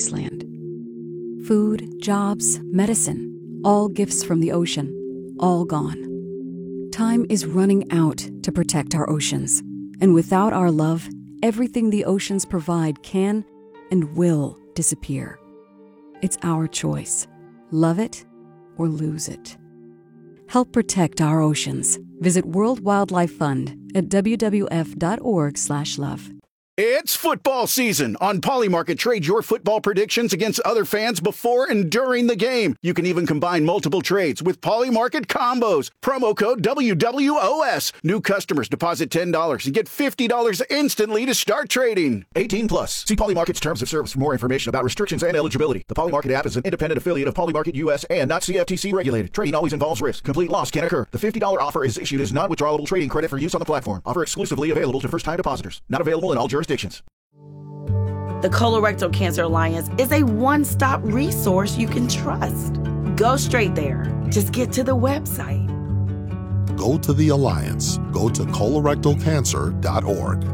wasteland. Food, jobs, medicine, all gifts from the ocean, all gone. Time is running out to protect our oceans, and without our love, everything the oceans provide can and will disappear. It's our choice. Love it or lose it. Help protect our oceans. Visit World Wildlife Fund at wwf.org/love. It's football season. On Polymarket, trade your football predictions against other fans before and during the game. You can even combine multiple trades with Polymarket combos. Promo code WWOS. New customers deposit $10 and get $50 instantly to start trading. 18 plus. See Polymarket's terms of service for more information about restrictions and eligibility. The Polymarket app is an independent affiliate of Polymarket US and not CFTC regulated. Trading always involves risk. Complete loss can occur. The $50 offer is issued as non-withdrawable trading credit for use on the platform. Offer exclusively available to first-time depositors. Not available in all jurisdictions. The Colorectal Cancer Alliance is a one-stop resource you can trust. Go straight there. Just get to the website. Go to the Alliance. Go to colorectalcancer.org.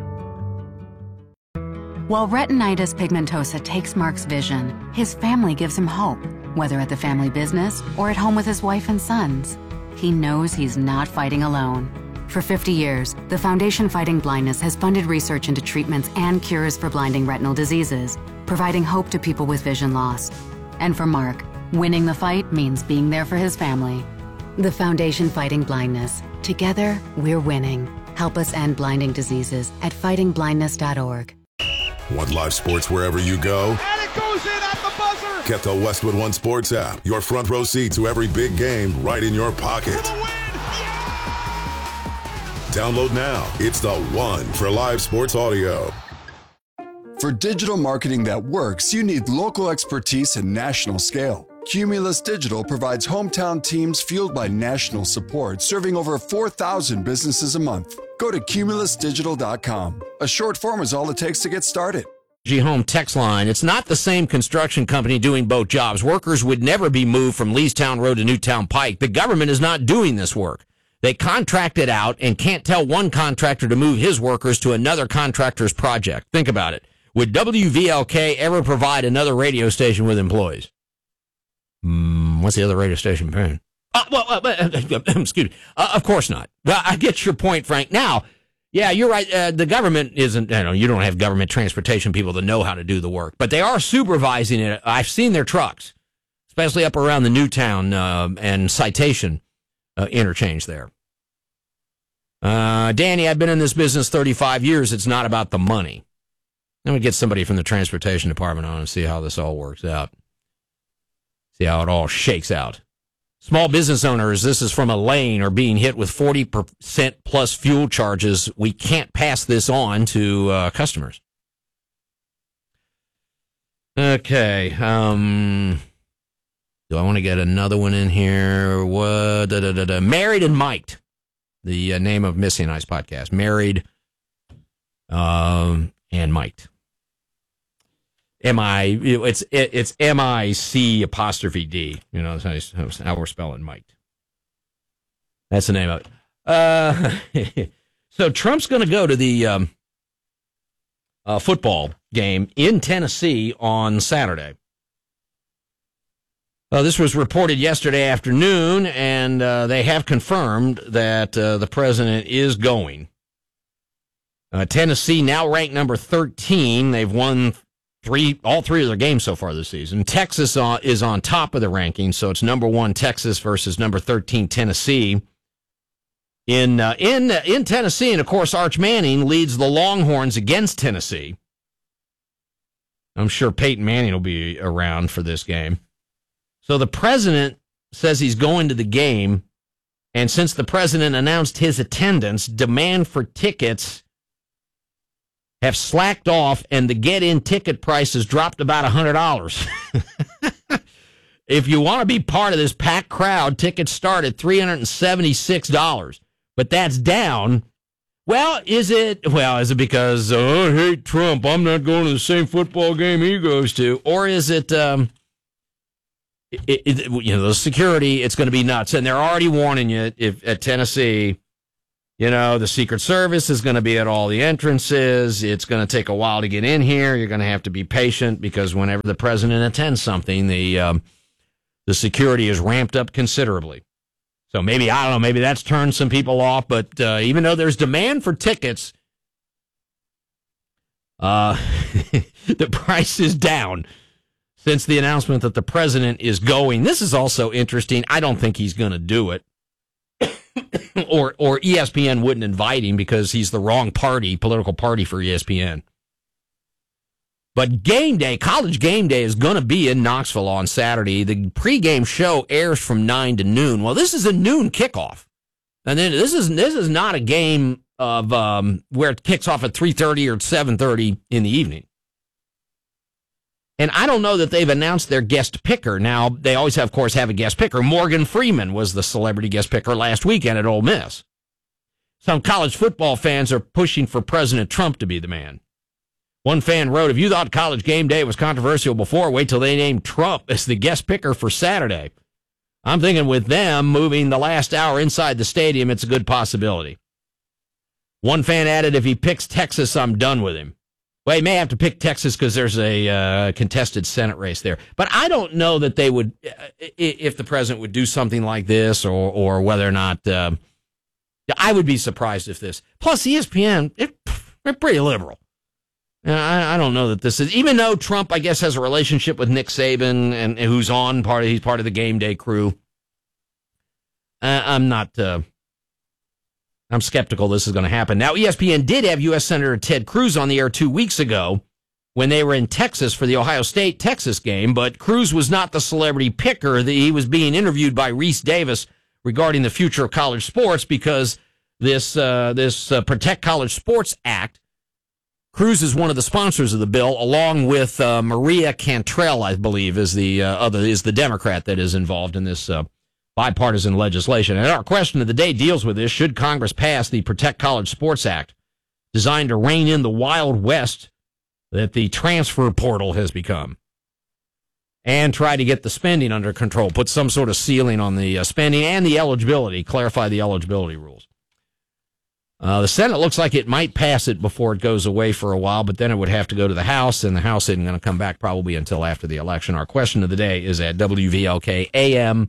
While retinitis pigmentosa takes Mark's vision, his family gives him hope, whether at the family business or at home with his wife and sons. He knows he's not fighting alone. For 50 years, the Foundation Fighting Blindness has funded research into treatments and cures for blinding retinal diseases, providing hope to people with vision loss. And for Mark, winning the fight means being there for his family. The Foundation Fighting Blindness. Together, we're winning. Help us end blinding diseases at fightingblindness.org. Want live sports wherever you go? And it goes in at the buzzer! Get the Westwood One Sports app. Your front row seat to every big game right in your pocket. For the win! Download now. It's the one for live sports audio. For digital marketing that works, you need local expertise and national scale. Cumulus Digital provides hometown teams fueled by national support, serving over 4,000 businesses a month. Go to cumulusdigital.com. A short form is all it takes to get started. Home text line. It's not the same construction company doing both jobs. Workers would never be moved from Leestown Road to Newtown Pike. The government is not doing this work. They contract it out and can't tell one contractor to move his workers to another contractor's project. Think about it. Would WVLK ever provide another radio station with employees? What's the other radio station paying? Excuse me. Of course not. I get your point, Frank. Now, yeah, you're right. The government isn't, you don't have government transportation people that know how to do the work, but they are supervising it. I've seen their trucks, especially up around the Newtown and Citation interchange there. Danny, I've been in this business 35 years. It's not about the money. Let me get somebody from the transportation department on and see how this all works out. See how it all shakes out. Small business owners, this is from Elaine, are being hit with 40% plus fuel charges. We can't pass this on to customers. Okay. Do I want to get another one in here? What? Married and Mic'd. The name of Missy and I's podcast. Married and Mic'd. It's M-I-C apostrophe D. That's how we're spelling Mic'd. That's the name of it. So Trump's going to go to the football game in Tennessee on Saturday. This was reported yesterday afternoon, and they have confirmed that the president is going. Tennessee now ranked number 13. They've won all three of their games so far this season. Texas is on top of the ranking, so it's number 1 Texas versus number 13 Tennessee. In Tennessee, and of course Arch Manning leads the Longhorns against Tennessee. I'm sure Peyton Manning will be around for this game. So the president says he's going to the game, and since the president announced his attendance, demand for tickets have slacked off, and the get-in ticket price has dropped about $100. If you want to be part of this packed crowd, tickets start at $376, but that's down. Well, is it because, I hate Trump, I'm not going to the same football game he goes to, or is it... the security, it's going to be nuts. And they're already warning you at Tennessee, The Secret Service is going to be at all the entrances. It's going to take a while to get in here. You're going to have to be patient because whenever the president attends something, the security is ramped up considerably. So maybe that's turned some people off. But even though there's demand for tickets, the price is down since the announcement that the president is going. This is also interesting. I don't think he's going to do it. or ESPN wouldn't invite him because he's the wrong political party for ESPN. But game day, college game day, is going to be in Knoxville on Saturday. The pregame show airs from 9 to noon. Well, this is a noon kickoff. And then this is not a game of where it kicks off at 3:30 or 7:30 in the evening. And I don't know that they've announced their guest picker. Now, they always, of course, have a guest picker. Morgan Freeman was the celebrity guest picker last weekend at Ole Miss. Some college football fans are pushing for President Trump to be the man. One fan wrote, if you thought college game day was controversial before, wait till they name Trump as the guest picker for Saturday. I'm thinking with them moving the last hour inside the stadium, it's a good possibility. One fan added, if he picks Texas, I'm done with him. Well, he may have to pick Texas because there's a contested Senate race there. But I don't know that they would, if the president would do something like this or whether or not, I would be surprised if this. Plus, ESPN, they're pretty liberal. I don't know that this is, even though Trump, I guess, has a relationship with Nick Saban and who's he's part of the game day crew. I'm skeptical this is going to happen. Now, ESPN did have U.S. Senator Ted Cruz on the air 2 weeks ago when they were in Texas for the Ohio State-Texas game, but Cruz was not the celebrity picker. He was being interviewed by Reese Davis regarding the future of college sports because this Protect College Sports Act, Cruz is one of the sponsors of the bill, along with Maria Cantrell, I believe, is the Democrat that is involved in this bipartisan legislation. And our question of the day deals with this. Should Congress pass the Protect College Sports Act, designed to rein in the Wild West that the transfer portal has become, and try to get the spending under control, put some sort of ceiling on the spending and the eligibility, clarify the eligibility rules? The Senate looks like it might pass it before it goes away for a while, but then it would have to go to the House, and the House isn't going to come back probably until after the election. Our question of the day is at WVLKAM.com.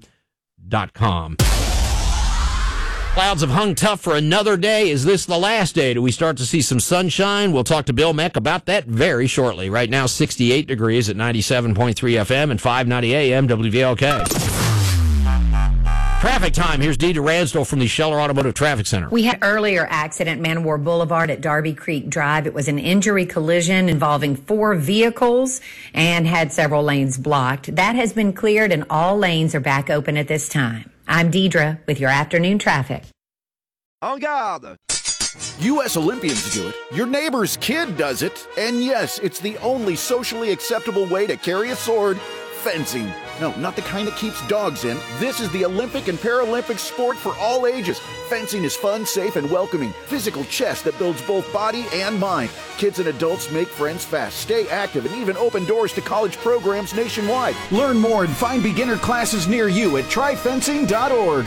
Clouds have hung tough for another day. Is this the last day? Do we start to see some sunshine? We'll talk to Bill Meck about that very shortly. Right now, 68 degrees at 97.3 FM and 590 AM WVLK. Traffic time. Here's Deidre Ransdell from the Scheller Automotive Traffic Center. We had an earlier accident, Man War Boulevard at Darby Creek Drive. It was an injury collision involving 4 vehicles and had several lanes blocked. That has been cleared and all lanes are back open at this time. I'm Deidre with your afternoon traffic. En garde! U.S. Olympians do it. Your neighbor's kid does it. And yes, it's the only socially acceptable way to carry a sword. Fencing. No, not the kind that keeps dogs in. This is the Olympic and Paralympic sport for all ages. Fencing is fun, safe, and welcoming. Physical chess that builds both body and mind. Kids and adults make friends fast, stay active, and even open doors to college programs nationwide. Learn more and find beginner classes near you at tryfencing.org.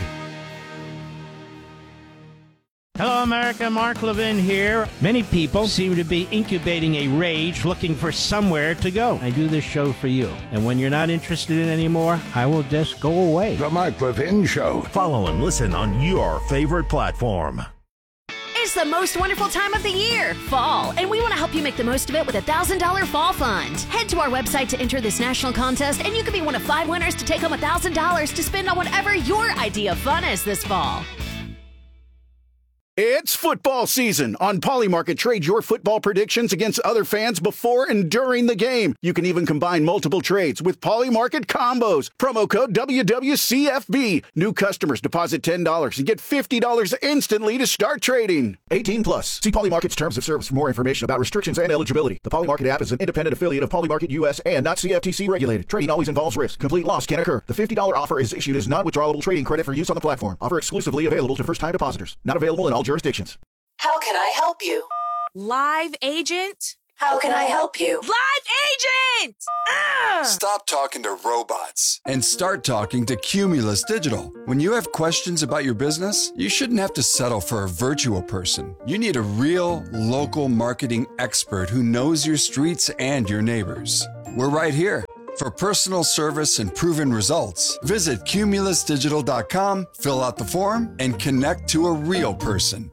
Hello, America. Mark Levin here. Many people seem to be incubating a rage looking for somewhere to go. I do this show for you. And when you're not interested in it anymore, I will just go away. The Mark Levin Show. Follow and listen on your favorite platform. It's the most wonderful time of the year, fall, and we want to help you make the most of it with a $1,000 fall fund. Head to our website to enter this national contest, and you could be one of 5 winners to take home $1,000 to spend on whatever your idea of fun is this fall. It's football season. On Polymarket, trade your football predictions against other fans before and during the game. You can even combine multiple trades with Polymarket combos. Promo code WWCFB. New customers deposit $10 and get $50 instantly to start trading. 18 plus. See Polymarket's terms of service for more information about restrictions and eligibility. The Polymarket app is an independent affiliate of Polymarket US and not CFTC regulated. Trading always involves risk. Complete loss can occur. The $50 offer is issued as non-withdrawable trading credit for use on the platform. Offer exclusively available to first-time depositors. Not available in all jurisdictions. How can I help you? Live agent? How can I help you? Live agent! Stop talking to robots and start talking to Cumulus Digital. When you have questions about your business, you shouldn't have to settle for a virtual person. You need a real, local marketing expert who knows your streets and your neighbors. We're right here. For personal service and proven results, visit cumulusdigital.com, fill out the form, and connect to a real person.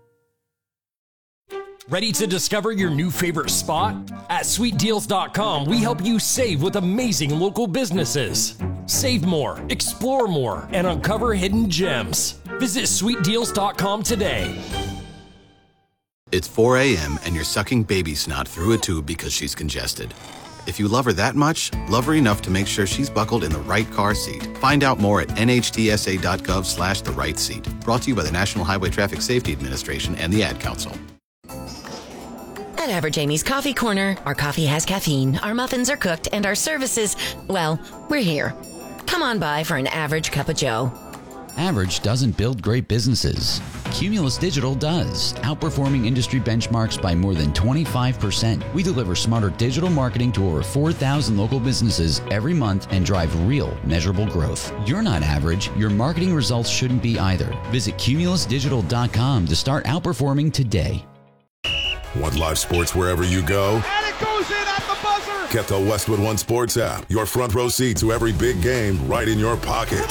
Ready to discover your new favorite spot? At sweetdeals.com, we help you save with amazing local businesses. Save more, explore more, and uncover hidden gems. Visit sweetdeals.com today. It's 4 a.m. and you're sucking baby snot through a tube because she's congested. If you love her that much, love her enough to make sure she's buckled in the right car seat. Find out more at nhtsa.gov/the right seat. Brought to you by the National Highway Traffic Safety Administration and the Ad Council. At Average Amy's Coffee Corner, our coffee has caffeine, our muffins are cooked, and our services, well, we're here. Come on by for an average cup of joe. Average doesn't build great businesses. Cumulus Digital does, outperforming industry benchmarks by more than 25%. We deliver smarter digital marketing to over 4,000 local businesses every month and drive real, measurable growth. You're not average. Your marketing results shouldn't be either. Visit cumulusdigital.com to start outperforming today. Want live sports wherever you go? And it goes in at the buzzer. Get the Westwood One Sports app. Your front row seat to every big game right in your pocket.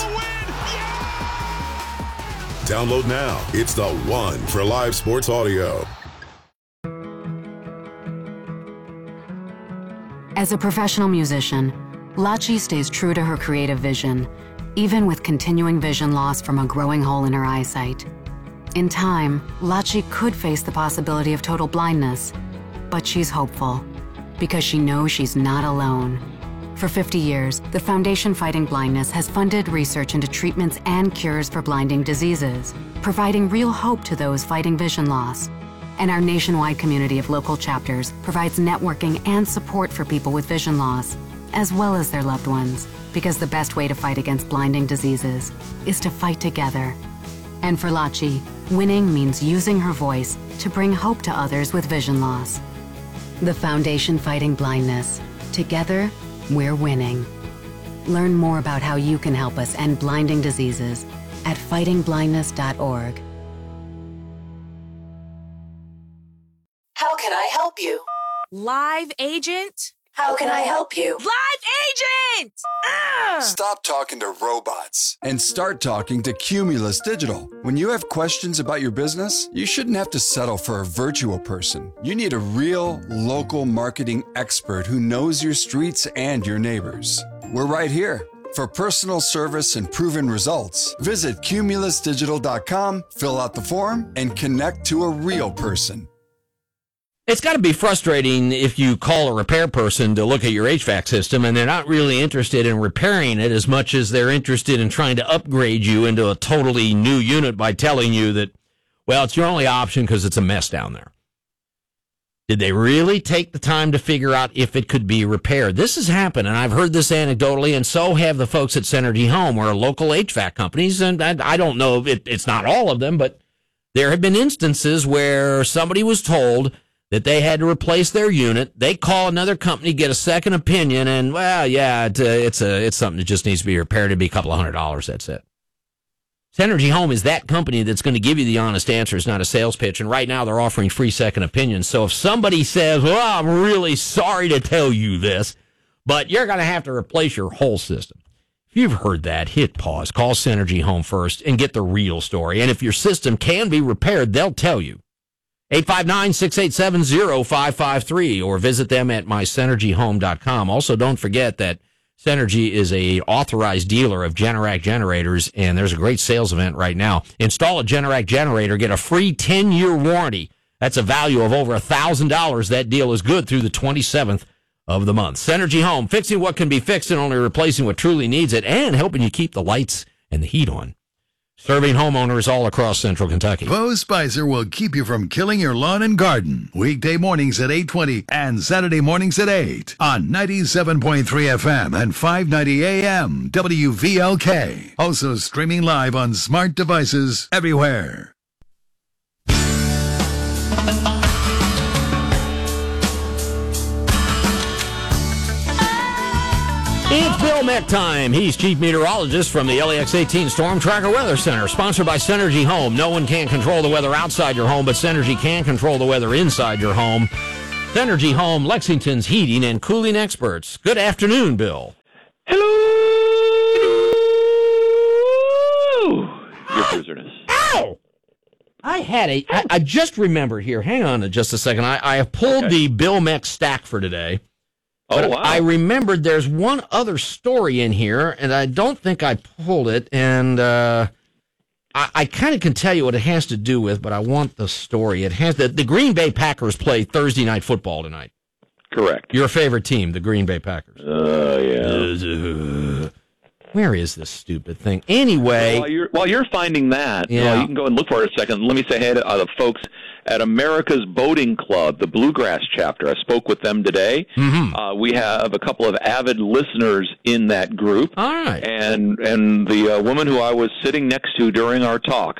Download now. It's the one for live sports audio. As a professional musician, Lachi stays true to her creative vision, even with continuing vision loss from a growing hole in her eyesight. In time, Lachi could face the possibility of total blindness, but she's hopeful because she knows she's not alone. For 50 years, the Foundation Fighting Blindness has funded research into treatments and cures for blinding diseases, providing real hope to those fighting vision loss. And our nationwide community of local chapters provides networking and support for people with vision loss, as well as their loved ones, because the best way to fight against blinding diseases is to fight together. And for Lachi, winning means using her voice to bring hope to others with vision loss. The Foundation Fighting Blindness. Together, we're winning. Learn more about how you can help us end blinding diseases at fightingblindness.org. How can I help you? Live agent? How can I help you? Live agent! Stop talking to robots and start talking to Cumulus Digital. When you have questions about your business, you shouldn't have to settle for a virtual person. You need a real, local marketing expert who knows your streets and your neighbors. We're right here. For personal service and proven results, visit cumulusdigital.com, fill out the form, and connect to a real person. It's got to be frustrating if you call a repair person to look at your HVAC system and they're not really interested in repairing it as much as they're interested in trying to upgrade you into a totally new unit by telling you that, well, it's your only option because it's a mess down there. Did they really take the time to figure out if it could be repaired? This has happened, and I've heard this anecdotally, and so have the folks at Synergy Home, where local HVAC companies, and I don't know, it's not all of them, but there have been instances where somebody was told that they had to replace their unit. They call another company, get a second opinion, and, well, yeah, it's something that just needs to be repaired. It'd be a couple of $100. That's it. Synergy Home is that company that's going to give you the honest answer. It's not a sales pitch, and right now they're offering free second opinions. So if somebody says, well, I'm really sorry to tell you this, but you're going to have to replace your whole system. If you've heard that, hit pause, call Synergy Home first, and get the real story. And if your system can be repaired, they'll tell you. 859-687-0553 or visit them at mysynergyhome.com. Also, don't forget that Synergy is a authorized dealer of Generac generators, and there's a great sales event right now. Install a Generac generator, get a free 10-year warranty. That's a value of over $1,000. That deal is good through the 27th of the month. Synergy Home, fixing what can be fixed and only replacing what truly needs it, and helping you keep the lights and the heat on. Serving homeowners all across central Kentucky. Bo Spicer will keep you from killing your lawn and garden. Weekday mornings at 8:20 and Saturday mornings at 8 on 97.3 FM and 590 AM WVLK. Also streaming live on smart devices everywhere. It's Bill Meck time. He's chief meteorologist from the LAX 18 Storm Tracker Weather Center, sponsored by Synergy Home. No one can control the weather outside your home, but Synergy can control the weather inside your home. Synergy Home, Lexington's heating and cooling experts. Good afternoon, Bill. Hello! Your prisoners. Ow! I just remembered here. Hang on just a second. I have pulled the Bill Meck stack for today. But wow. I remembered there's one other story in here, and I don't think I pulled it, and I kind of can tell you what it has to do with, but I want the story. It has the Green Bay Packers play Thursday night football tonight. Correct. Your favorite team, the Green Bay Packers. Yeah. Where is this stupid thing? Anyway. While you're finding that, you can go and look for it a second. Let me say hey to the folks at America's Boating Club, the Bluegrass chapter. I spoke with them today. Mm-hmm. We have a couple of avid listeners in that group. All right. And the woman who I was sitting next to during our talk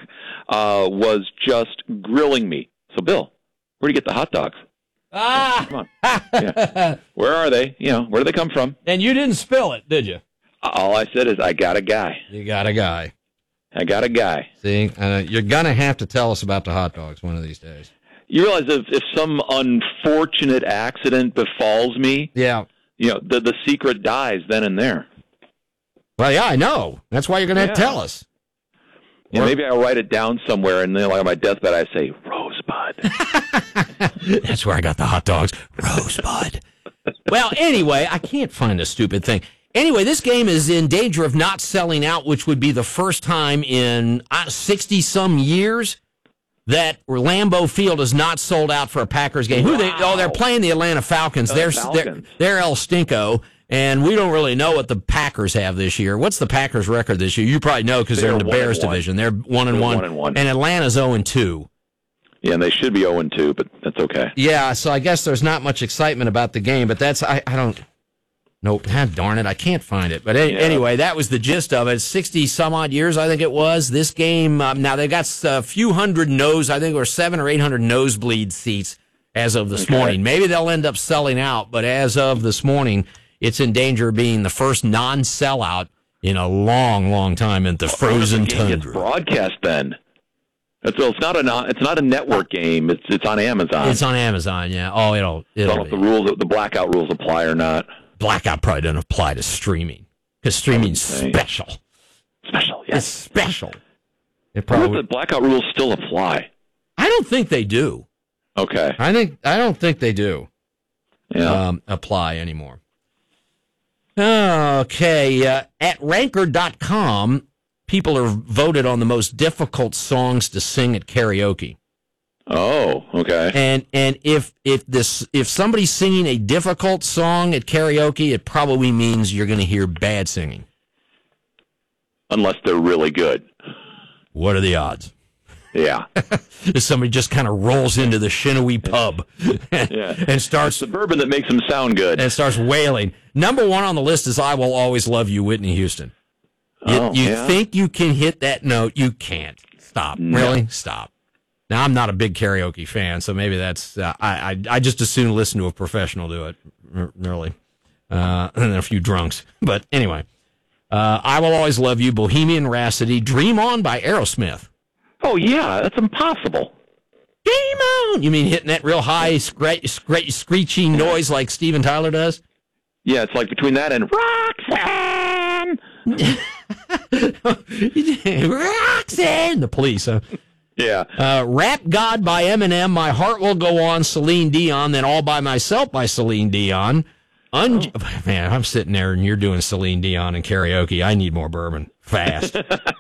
was just grilling me. So, Bill, where do you get the hot dogs? Come on. Yeah. Where are they? Where do they come from? And you didn't spill it, did you? All I said is, I got a guy. You got a guy. I got a guy. See, you're going to have to tell us about the hot dogs one of these days. You realize if some unfortunate accident befalls me, the secret dies then and there. Well, yeah, I know. That's why you're going to have to tell us. Yeah, maybe I'll write it down somewhere, and then like on my deathbed I say, Rosebud. That's where I got the hot dogs. Rosebud. Well, anyway, I can't find a stupid thing. Anyway, this game is in danger of not selling out, which would be the first time in 60-some years that Lambeau Field is not sold out for a Packers game. Wow. They're playing the Atlanta Falcons. They're El Stinko, and we don't really know what the Packers have this year. What's the Packers' record this year? You probably know because they're in the Bears division. They're 1-1, and Atlanta's 0-2. Yeah, and they should be 0-2, but that's okay. Yeah, so I guess there's not much excitement about the game, but that's I don't. Nope, darn it, I can't find it. But anyway, that was the gist of it. 60-some-odd years, I think it was. This game, now they got a few hundred I think it was 700 or 800 nosebleed seats as of this morning. Maybe they'll end up selling out, but as of this morning, it's in danger of being the first non-sellout in a long, long time in the frozen tundra. It's broadcast then. It's not a network game. It's on Amazon. It's on Amazon, yeah. Oh, it'll I don't know if the blackout rules apply or not. Blackout probably doesn't apply to streaming because streaming's special. Special, yes. It's special. It probably the blackout rules still apply. I don't think they do. Okay. I don't think they do. Yeah. Apply anymore. Okay. At Ranker.com, people are voted on the most difficult songs to sing at karaoke. Oh, okay. And if somebody's singing a difficult song at karaoke, it probably means you're going to hear bad singing. Unless they're really good. What are the odds? Yeah. If somebody just kind of rolls into the Shinawee pub and starts... It's the bourbon that makes them sound good. And starts wailing. Number one on the list is I Will Always Love You, Whitney Houston. You think you can hit that note? You can't. Stop. No. Really? Stop. Now, I'm not a big karaoke fan, so maybe that's... I just as soon listen to a professional do it, really. And a few drunks. But anyway, I Will Always Love You, Bohemian Rhapsody, Dream On by Aerosmith. Oh, yeah, that's impossible. Dream On! You mean hitting that real high, screeching noise like Steven Tyler does? Yeah, it's like between that and Roxanne! Roxanne! The Police, huh? Yeah. Rap God by Eminem, My Heart Will Go On, Celine Dion, then All By Myself by Celine Dion. Man, I'm sitting there and you're doing Celine Dion and karaoke. I need more bourbon. Fast.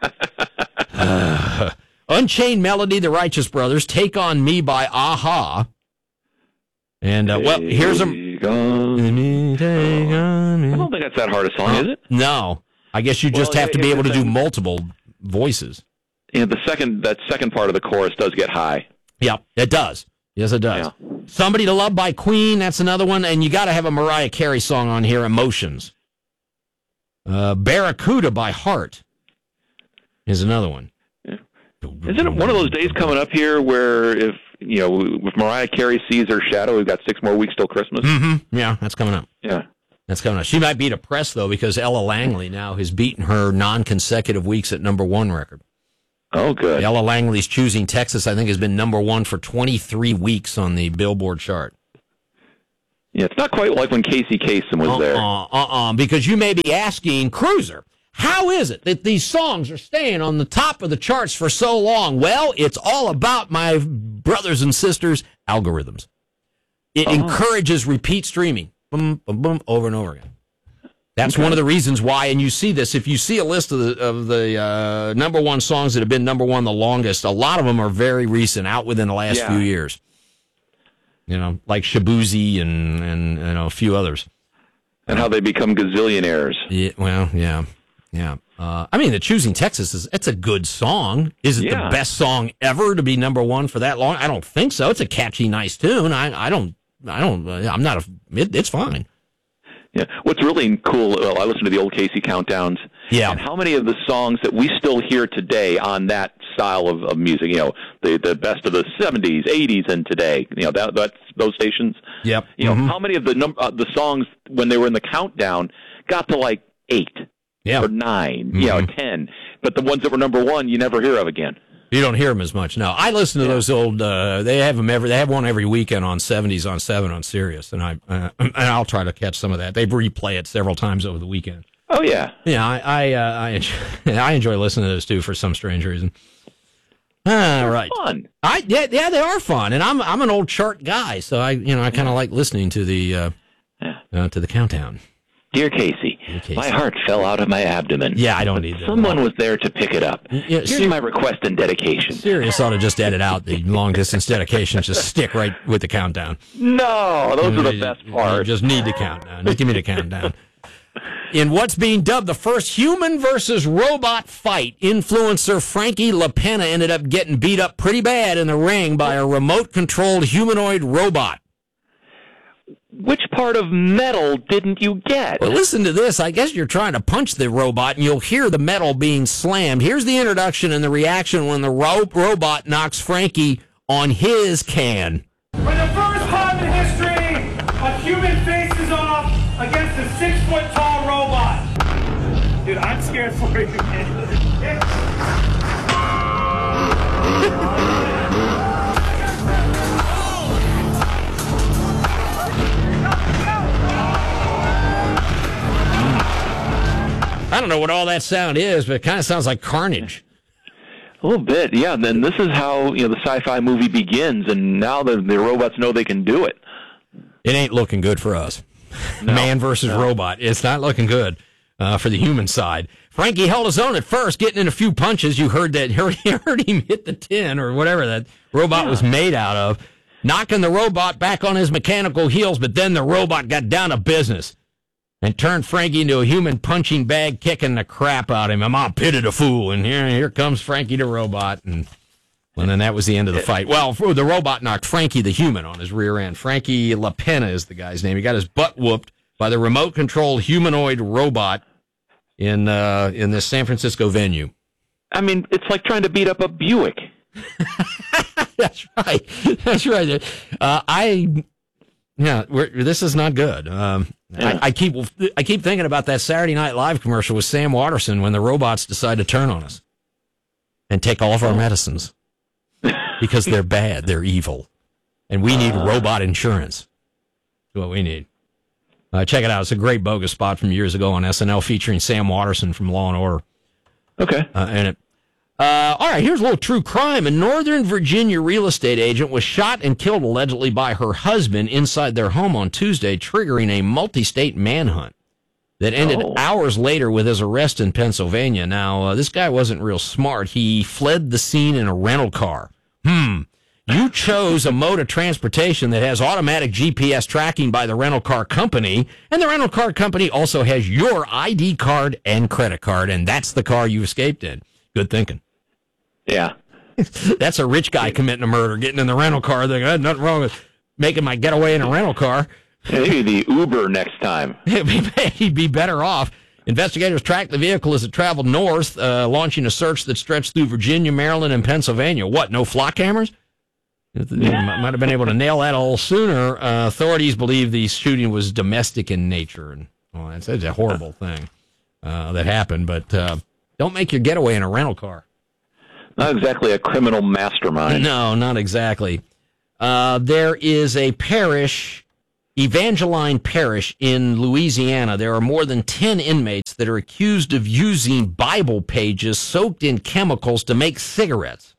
Unchained Melody, The Righteous Brothers, Take On Me by A-ha. And, here's a... I don't think that's that hard a song, is it? No. I guess you just have to be able to do multiple voices. Yeah, that second part of the chorus does get high. Yep, it does. Yes, it does. Yeah. Somebody to Love by Queen, that's another one. And you got to have a Mariah Carey song on here, Emotions. Barracuda by Heart is another one. Yeah. Isn't it one of those days coming up here where if Mariah Carey sees her shadow, we've got 6 more weeks till Christmas? Mm-hmm. Yeah, that's coming up. Yeah. That's coming up. She might be depressed, though, because Ella Langley now has beaten her non-consecutive weeks at number one record. Oh, good. Ella Langley's Choosing Texas, I think, has been number one for 23 weeks on the Billboard chart. Yeah, it's not quite like when Casey Kasem was there. Because you may be asking, Cruiser, how is it that these songs are staying on the top of the charts for so long? Well, it's all about, my brothers and sisters, algorithms. It encourages repeat streaming, boom, boom, boom, over and over again. That's one of the reasons why, and you see this, if you see a list of the number one songs that have been number one the longest, a lot of them are very recent, out within the last few years. You know, like Shabuzi and a few others. And how they become gazillionaires. Yeah. I mean, the Choosing Texas it's a good song. Is it the best song ever to be number one for that long? I don't think so. It's a catchy, nice tune. It's fine. Yeah. What's really cool, I listen to the old Casey countdowns. Yeah. And how many of the songs that we still hear today on that style of music, the best of the 70s, 80s, and today, that's those stations. Yep. How many of the songs when they were in the countdown got to like 8 or 9, 10, but the ones that were number one, you never hear of again. You don't hear them as much. No, I listen to those old. They have them they have one every weekend on 70s on 7 on Sirius, and I'll try to catch some of that. They replay it several times over the weekend. Oh yeah, yeah. I enjoy listening to those too for some strange reason. Right. Fun. They are fun, and I'm an old chart guy, so I kind of like listening to the countdown. Dear Casey, my heart fell out of my abdomen. Yeah, I don't need that. Someone was there to pick it up. Here's my request and dedication. Sirius ought to just edit out the long-distance dedications. Just stick right with the countdown. No, those are the best parts. You just need the countdown. Just give me the countdown. In what's being dubbed the first human versus robot fight, influencer Frankie LaPena ended up getting beat up pretty bad in the ring by a remote-controlled humanoid robot. Which part of metal didn't you get? Well, listen to this. I guess you're trying to punch the robot, and you'll hear the metal being slammed. Here's the introduction and the reaction when the robot knocks Frankie on his can. For the first time in history, a human faces off against a 6-foot-tall robot. Dude, I'm scared for you, man. I don't know what all that sound is, but it kind of sounds like carnage. A little bit, yeah. And then this is how the sci-fi movie begins, and now the robots know they can do it. It ain't looking good for us. No, man versus robot. It's not looking good for the human side. Frankie held his own at first, getting in a few punches. You heard that. You heard him hit the tin or whatever that robot was made out of, knocking the robot back on his mechanical heels. But then the robot got down to business and turned Frankie into a human punching bag, kicking the crap out of him. I'm all pitted a fool, and here comes Frankie the robot, and then that was the end of the fight. Well, the robot knocked Frankie the human on his rear end. Frankie LaPena is the guy's name. He got his butt whooped by the remote-controlled humanoid robot in this San Francisco venue. I mean, it's like trying to beat up a Buick. That's right. That's right. This is not good. I keep thinking about that Saturday Night Live commercial with Sam Waterston when the robots decide to turn on us and take all of our medicines because they're bad, they're evil, and we need robot insurance. That's what we need. Check it out. It's a great bogus spot from years ago on SNL featuring Sam Waterston from Law and Order. Okay. All right, here's a little true crime. A Northern Virginia real estate agent was shot and killed allegedly by her husband inside their home on Tuesday, triggering a multi-state manhunt that ended hours later with his arrest in Pennsylvania. Now, this guy wasn't real smart. He fled the scene in a rental car. You chose a mode of transportation that has automatic GPS tracking by the rental car company, and the rental car company also has your ID card and credit card, and that's the car you escaped in. Good thinking. Yeah. That's a rich guy committing a murder, getting in the rental car. Nothing wrong with making my getaway in a rental car. Maybe the Uber next time. He'd be better off. Investigators tracked the vehicle as it traveled north, launching a search that stretched through Virginia, Maryland, and Pennsylvania. What, no flock cameras? Might have been able to nail that a little sooner. Authorities believe the shooting was domestic in nature and Well, it's a horrible thing that happened, but don't make your getaway in a rental car. Not exactly a criminal mastermind. No, not exactly. There is a parish, Evangeline Parish in Louisiana. There are more than 10 inmates that are accused of using Bible pages soaked in chemicals to make cigarettes.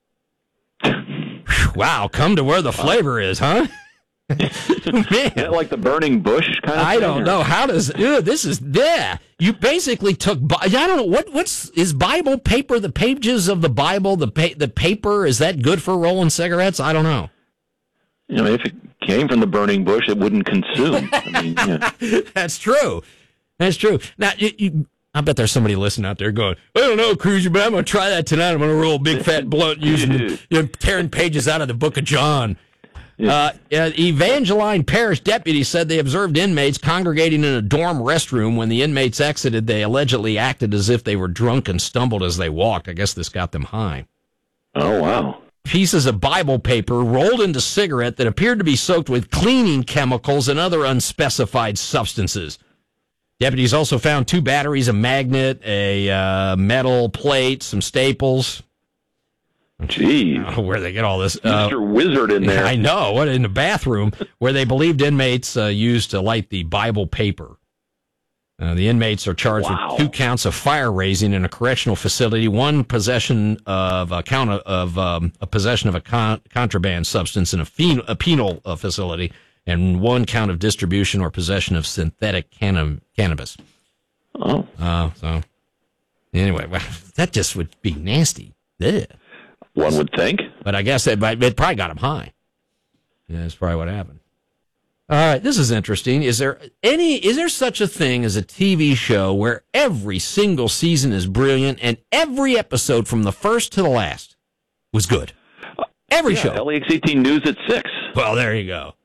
Wow, come to where the flavor is, huh? Man. Is that like the burning bush kind of thing? I don't know. How does this is there? You basically took. I don't know is Bible paper. The pages of the Bible, the paper, is that good for rolling cigarettes? I don't know. If it came from the burning bush, it wouldn't consume. I mean, yeah. That's true. That's true. Now, I bet there's somebody listening out there going, I don't know, Cruiser, but I'm going to try that tonight. I'm going to roll a big fat blunt using tearing pages out of the Book of John. Evangeline Parish deputies said they observed inmates congregating in a dorm restroom. When the inmates exited, they allegedly acted as if they were drunk and stumbled as they walked. I guess this got them high. Oh, wow. Pieces of Bible paper rolled into cigarette that appeared to be soaked with cleaning chemicals and other unspecified substances. Deputies also found 2 batteries, a magnet, a metal plate, some staples. Gee, where they get all this? Mr. Wizard in there. I know. What in the bathroom where they believed inmates used to light the Bible paper. The inmates are charged with 2 counts of fire raising in a correctional facility, 1 possession of a possession of a contraband substance in a penal facility, and 1 count of distribution or possession of synthetic cannabis. Oh, so anyway, well, that just would be nasty. Ugh. One would think. But I guess it probably got him high. Yeah, that's probably what happened. All right, this is interesting. Is there such a thing as a TV show where every single season is brilliant and every episode from the first to the last was good? Every show. LAX 18 News at 6. Well, there you go.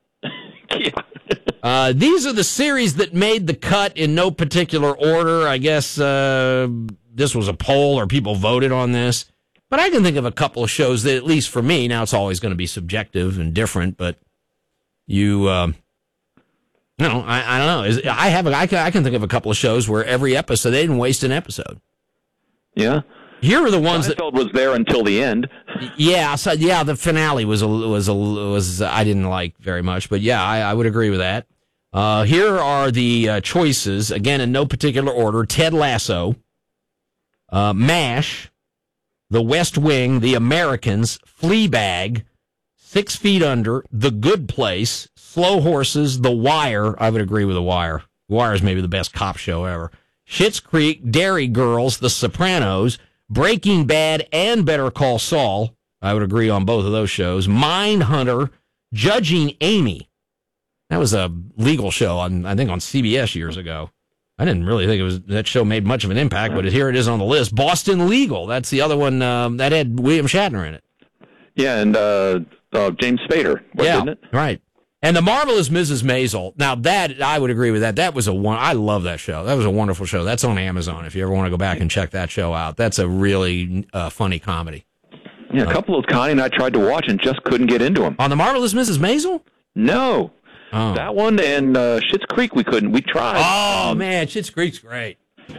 These are the series that made the cut in no particular order. I guess this was a poll or people voted on this. But I can think of a couple of shows that, at least for me, now it's always going to be subjective and different, but I don't know. I can think of a couple of shows where every episode, they didn't waste an episode. Yeah. Here are the ones Seinfeld was there until the end. Yeah, so the finale was I didn't like very much, but yeah, I would agree with that. Here are the choices, again in no particular order: Ted Lasso, MASH, The West Wing, The Americans, Fleabag, 6 Feet Under, The Good Place, Slow Horses, The Wire. I would agree with The Wire. The Wire is maybe the best cop show ever. Schitt's Creek, Dairy Girls, The Sopranos, Breaking Bad, and Better Call Saul. I would agree on both of those shows. Mindhunter, Judging Amy. That was a legal show on CBS years ago. I didn't really think that show made much of an impact, but here it is on the list. Boston Legal. That's the other one that had William Shatner in it. Yeah, and James Spader, didn't it? Right. And The Marvelous Mrs. Maisel. Now, that, I would agree with that. That was I love that show. That was a wonderful show. That's on Amazon if you ever want to go back and check that show out. That's a really funny comedy. Yeah, a couple of Connie and I tried to watch and just couldn't get into them. On The Marvelous Mrs. Maisel? No. Oh. That one and Schitt's Creek we couldn't. We tried. Oh, man, Schitt's Creek's great.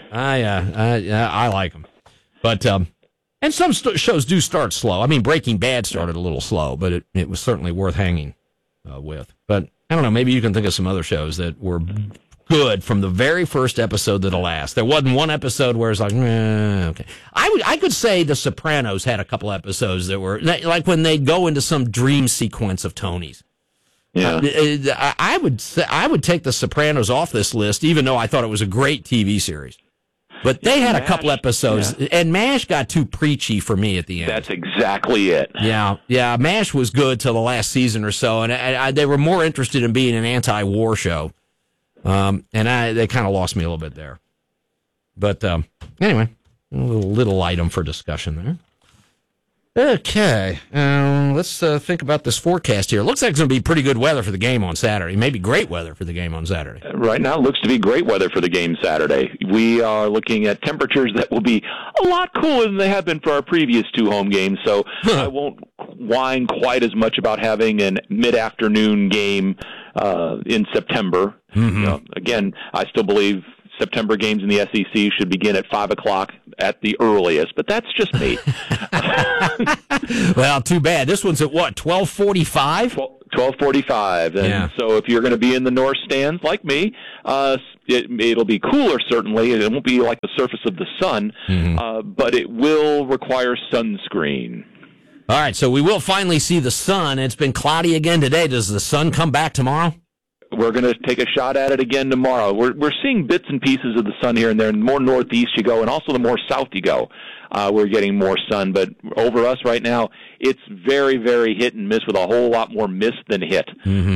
I like them. But, and some shows do start slow. I mean, Breaking Bad started a little slow, but it was certainly worth hanging with. But, I don't know, maybe you can think of some other shows that were good from the very first episode to the last. There wasn't one episode where it's like, okay. I could say The Sopranos had a couple episodes that were, like when they'd go into some dream sequence of Tony's. Yeah. I would take The Sopranos off this list, even though I thought it was a great TV series. But they had a couple episodes, and MASH got too preachy for me at the end. That's exactly it. Yeah, MASH was good till the last season or so, and they were more interested in being an anti-war show, and they kind of lost me a little bit there. But anyway, a little item for discussion there. Okay, let's think about this forecast here. It looks like it's going to be pretty good weather for the game on Saturday. Maybe great weather for the game on Saturday. Right now it looks to be great weather for the game Saturday. We are looking at temperatures that will be a lot cooler than they have been for our previous 2 home games, so I won't whine quite as much about having a mid-afternoon game in September. Mm-hmm. Again, I still believe September games in the SEC should begin at 5 o'clock at the earliest, but that's just me. Well, too bad. This one's at what, 12:45? 12:45. And so if you're going to be in the north stands like me, it'll be cooler, certainly. It won't be like the surface of the sun, but it will require sunscreen. All right, so we will finally see the sun. It's been cloudy again today. Does the sun come back tomorrow? We're going to take a shot at it again tomorrow. We're seeing bits and pieces of the sun here and there. And the more northeast you go, and also the more south you go, we're getting more sun. But over us right now, it's very, very hit and miss, with a whole lot more miss than hit.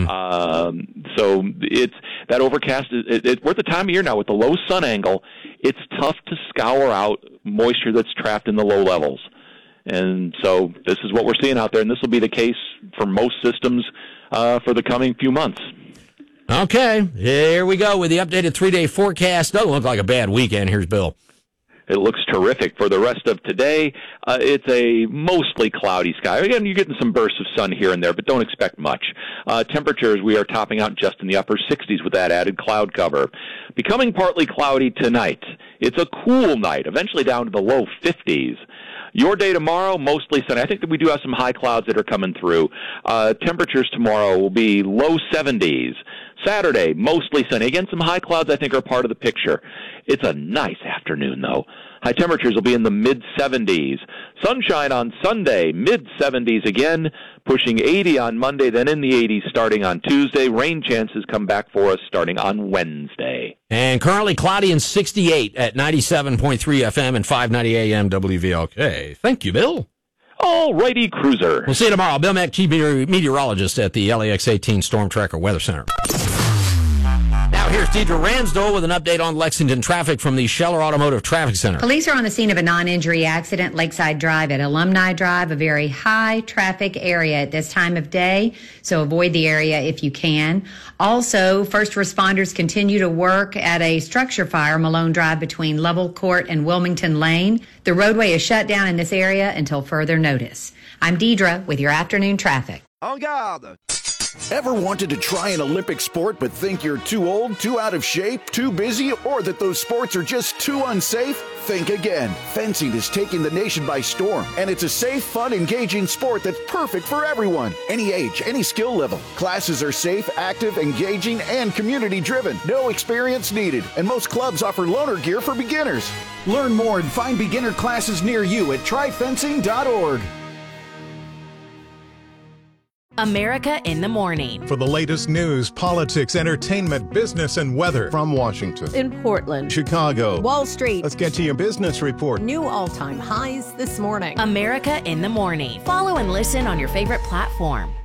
So it's that overcast. We're at the time of year now with the low sun angle. It's tough to scour out moisture that's trapped in the low levels. And so this is what we're seeing out there, and this will be the case for most systems for the coming few months. Okay, here we go with the updated 3-day forecast. Doesn't look like a bad weekend. Here's Bill. It looks terrific for the rest of today. It's a mostly cloudy sky. Again, you're getting some bursts of sun here and there, but don't expect much. Temperatures, we are topping out just in the upper 60s with that added cloud cover. Becoming partly cloudy tonight. It's a cool night, eventually down to the low 50s. Your day tomorrow, mostly sunny. I think that we do have some high clouds that are coming through. Temperatures tomorrow will be low 70s. Saturday, mostly sunny. Again, some high clouds I think are part of the picture. It's a nice afternoon, though. High temperatures will be in the mid-70s. Sunshine on Sunday, mid-70s again, pushing 80 on Monday, then in the 80s starting on Tuesday. Rain chances come back for us starting on Wednesday. And currently cloudy and 68 at 97.3 FM and 590 AM WVLK. Thank you, Bill. All righty, Cruiser. We'll see you tomorrow. Bill Mack, chief meteorologist at the LAX 18 Storm Tracker Weather Center. Now here's Deidre Ransdell with an update on Lexington traffic from the Scheller Automotive Traffic Center. Police are on the scene of a non-injury accident, Lakeside Drive at Alumni Drive, a very high traffic area at this time of day, so avoid the area if you can. Also, first responders continue to work at a structure fire, Malone Drive between Lovell Court and Wilmington Lane. The roadway is shut down in this area until further notice. I'm Deidre with your afternoon traffic. En garde! Ever wanted to try an Olympic sport but think you're too old, too out of shape, too busy, or that those sports are just too unsafe? Think again. Fencing is taking the nation by storm, and it's a safe, fun, engaging sport that's perfect for everyone. Any age, any skill level. Classes are safe, active, engaging, and community-driven. No experience needed, and most clubs offer loaner gear for beginners. Learn more and find beginner classes near you at tryfencing.org. America in the Morning. For the latest news, politics, entertainment, business, and weather. From Washington, in Portland, Chicago, Wall Street. Let's get to your business report. New all-time highs this morning. America in the Morning. Follow and listen on your favorite platform.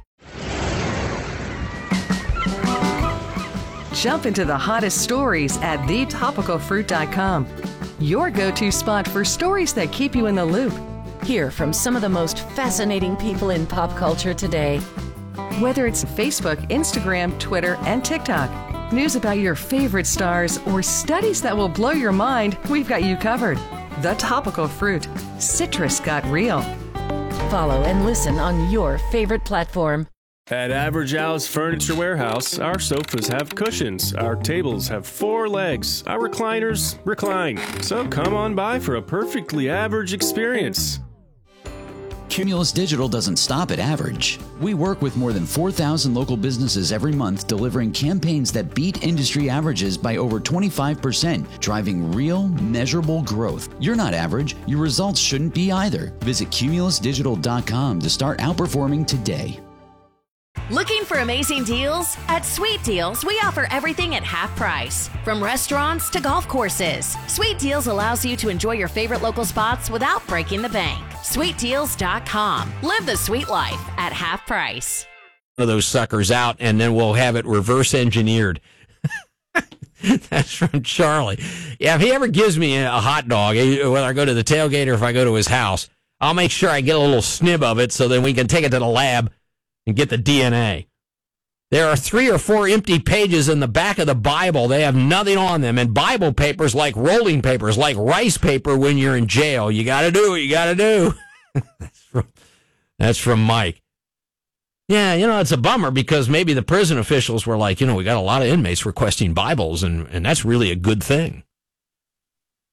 Jump into the hottest stories at thetopicalfruit.com. Your go-to spot for stories that keep you in the loop. Hear from some of the most fascinating people in pop culture today. Whether it's Facebook, Instagram, Twitter, and TikTok, news about your favorite stars, or studies that will blow your mind, we've got you covered. The Topical Fruit. Citrus got real. Follow and listen on your favorite platform. At Average Al's Furniture Warehouse, our sofas have cushions, our tables have 4 legs, our recliners recline. So come on by for a perfectly average experience. Cumulus Digital doesn't stop at average. We work with more than 4,000 local businesses every month, delivering campaigns that beat industry averages by over 25%, driving real, measurable growth. You're not average. Your results shouldn't be either. Visit cumulusdigital.com to start outperforming today. Looking for amazing deals? At Sweet Deals, we offer everything at half price. From restaurants to golf courses, Sweet Deals allows you to enjoy your favorite local spots without breaking the bank. SweetDeals.com. Live the sweet life at half price. One of those suckers out, and then we'll have it reverse engineered. That's from Charlie. Yeah, if he ever gives me a hot dog, whether I go to the tailgate or if I go to his house, I'll make sure I get a little snib of it so then we can take it to the lab and get the DNA. There are 3 or 4 empty pages in the back of the Bible. They have nothing on them. And Bible papers like rolling papers, like rice paper when you're in jail. You got to do what you got to do. That's from Mike. Yeah, it's a bummer because maybe the prison officials were like, we got a lot of inmates requesting Bibles, and that's really a good thing.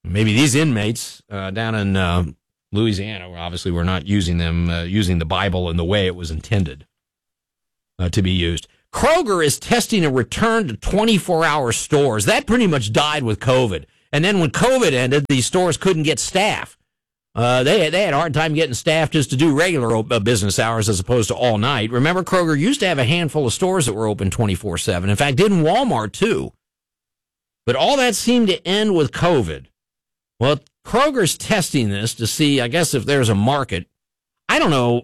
Maybe these inmates down in Louisiana, obviously we're not using them, using the Bible in the way it was intended to be used. Kroger is testing a return to 24-hour stores. That pretty much died with COVID. And then when COVID ended, these stores couldn't get staff. They had a hard time getting staff just to do regular business hours as opposed to all night. Remember, Kroger used to have a handful of stores that were open 24/7. In fact, didn't Walmart too? But all that seemed to end with COVID. Well, Kroger's testing this to see, I guess, if there's a market. I don't know.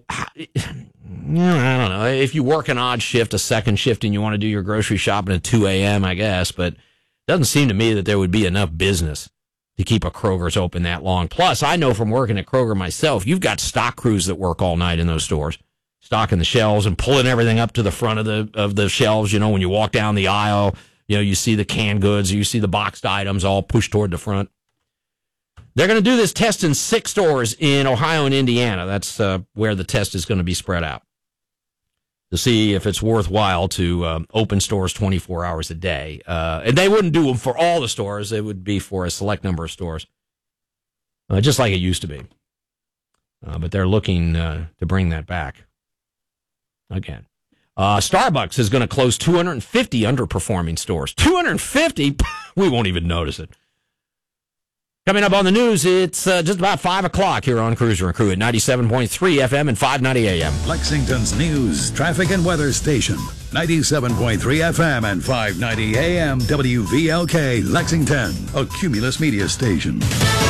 If you work an odd shift, a second shift, and you want to do your grocery shopping at 2 a.m., I guess. But it doesn't seem to me that there would be enough business to keep a Kroger's open that long. Plus, I know from working at Kroger myself, you've got stock crews that work all night in those stores, stocking the shelves and pulling everything up to the front of the shelves. You know, when you walk down the aisle, you know, you see the canned goods, you see the boxed items all pushed toward the front. They're going to do this test in 6 stores in Ohio and Indiana. That's where the test is going to be spread out to see if it's worthwhile to open stores 24 hours a day. And they wouldn't do them for all the stores. It would be for a select number of stores, just like it used to be. But they're looking to bring that back again. Starbucks is going to close 250 underperforming stores. 250? We won't even notice it. Coming up on the news, it's just about 5 o'clock here on Cruiser and Crew at 97.3 FM and 590 AM. Lexington's news, traffic, and weather station. 97.3 FM and 590 AM WVLK Lexington, a Cumulus media station.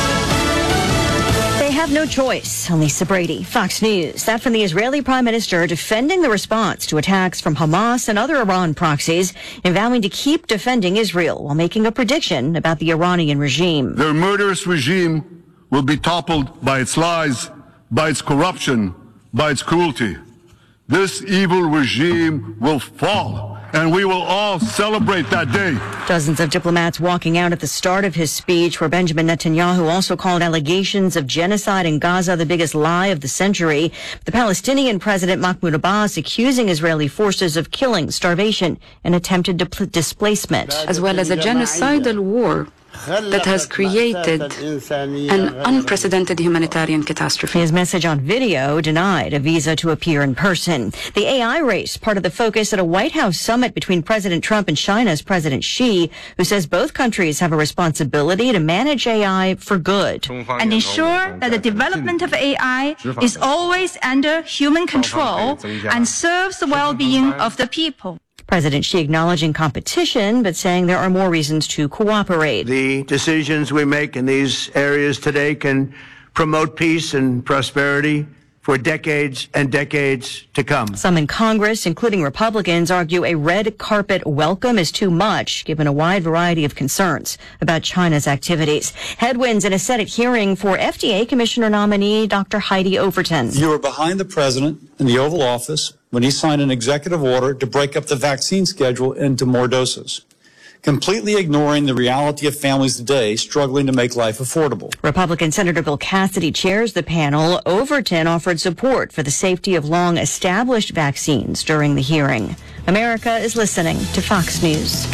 They have no choice. Lisa Brady, Fox News. That from the Israeli Prime Minister defending the response to attacks from Hamas and other Iran proxies, and vowing to keep defending Israel while making a prediction about the Iranian regime. Their murderous regime will be toppled by its lies, by its corruption, by its cruelty. This evil regime will fall, and we will all celebrate that day. Dozens of diplomats walking out at the start of his speech, where Benjamin Netanyahu also called allegations of genocide in Gaza the biggest lie of the century. The Palestinian President Mahmoud Abbas accusing Israeli forces of killing, starvation, and attempted displacement. As well as a genocidal war that has created an unprecedented humanitarian catastrophe. His message on video denied a visa to appear in person. The AI race, part of the focus at a White House summit between President Trump and China's President Xi, who says both countries have a responsibility to manage AI for good. And ensure that the development of AI is always under human control and serves the well-being of the people. President Xi acknowledging competition, but saying there are more reasons to cooperate. The decisions we make in these areas today can promote peace and prosperity for decades and decades to come. Some in Congress, including Republicans, argue a red carpet welcome is too much, given a wide variety of concerns about China's activities. Headwinds in a Senate hearing for FDA Commissioner nominee Dr. Heidi Overton. You were behind the president in the Oval Office when he signed an executive order to break up the vaccine schedule into more doses, completely ignoring the reality of families today struggling to make life affordable. Republican Senator Bill Cassidy chairs the panel. Overton offered support for the safety of long-established vaccines during the hearing. America is listening to Fox News.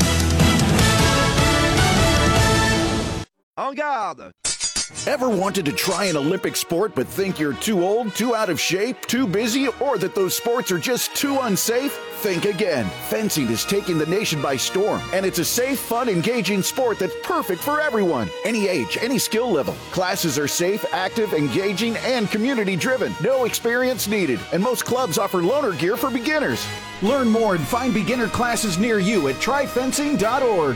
En garde! Ever wanted to try an Olympic sport but think you're too old, too out of shape, too busy, or that those sports are just too unsafe? Think again. Fencing is taking the nation by storm, and it's a safe, fun, engaging sport that's perfect for everyone. Any age, any skill level. Classes are safe, active, engaging, and community-driven. No experience needed, and most clubs offer loaner gear for beginners. Learn more and find beginner classes near you at tryfencing.org.